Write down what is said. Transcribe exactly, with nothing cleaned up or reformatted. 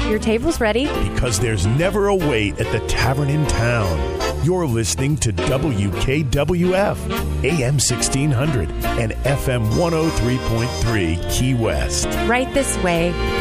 Your table's ready. Because there's never a wait at the tavern in town. You're listening to W K W F, A M sixteen hundred and F M one oh three point three Key West. Right this way.